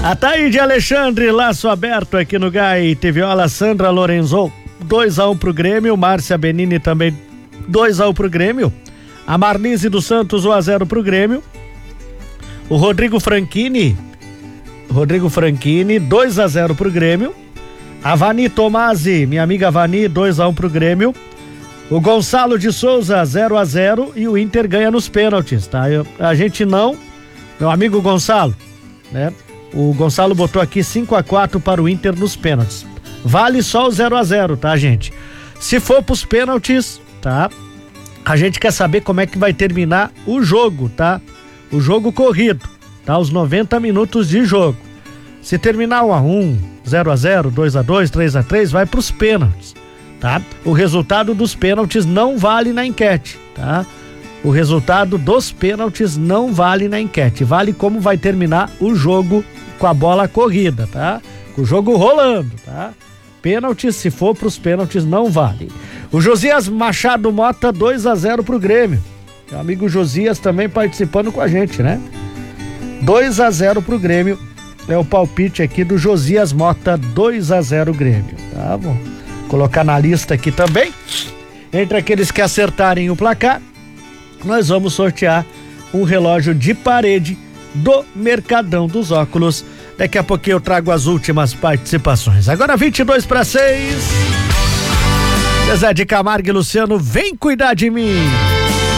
Ataíde Alexandre, laço aberto aqui no Gai. Tiviola Sandra Lorenzo, 2-1 pro Grêmio. Márcia Benini também 2-1 pro Grêmio. A Marlise dos Santos 1-0 pro Grêmio. O Rodrigo Franchini 2-0 pro Grêmio. A Vani Tomasi, minha amiga Vani, 2-1 pro Grêmio. O Gonçalo de Souza 0-0 e o Inter ganha nos pênaltis, tá? A gente não, meu amigo Gonçalo, né? O Gonçalo botou aqui 5-4 para o Inter nos pênaltis. Vale só o 0-0, tá, gente? Se for pros pênaltis, tá? A gente quer saber como é que vai terminar o jogo, tá? O jogo corrido, tá? Os 90 minutos de jogo. Se terminar 1-1, 0-0, 2-2, 3-3, vai pros pênaltis, tá? O resultado dos pênaltis não vale na enquete, tá? O resultado dos pênaltis não vale na enquete, vale como vai terminar o jogo com a bola corrida, tá? Com o jogo rolando, tá? Pênaltis, se for pros pênaltis, não vale. O Josias Machado Mota 2-0 pro Grêmio. Meu amigo Josias também participando com a gente, né? 2-0 pro Grêmio. É o palpite aqui do Josias Mota, 2-0 Grêmio, tá bom? Colocar na lista aqui também. Entre aqueles que acertarem o placar, nós vamos sortear um relógio de parede do Mercadão dos Óculos. Daqui a pouquinho eu trago as últimas participações. Agora 22:06. Zezé de Camargo e Luciano, vem cuidar de mim.